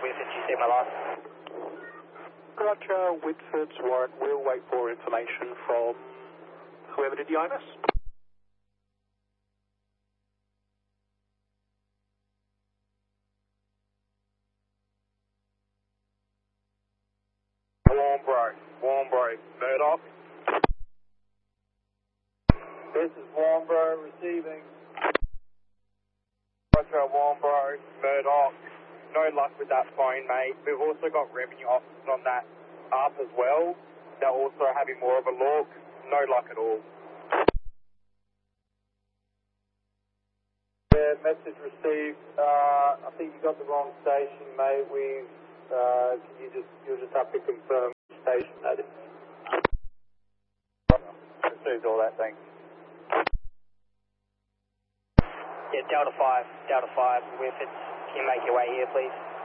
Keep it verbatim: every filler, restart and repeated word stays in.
Whitford, you see my last? Roger, Whitford's warrant. We'll wait for information from whoever did the I M S. Warnbro, Warnbro, Murdoch. This is Warnbro receiving. Roger, Warnbro, Murdoch. No luck with that phone, mate. We've also got revenue officers on that up as well. They're also having more of a look. No luck at all. Yeah, message received. Uh, I think you got the wrong station, mate. We've, uh, can you just, you'll just have to confirm which station that is. Received all that, thanks. Yeah, Delta five, Delta five, Whitford, can you make your way here, please?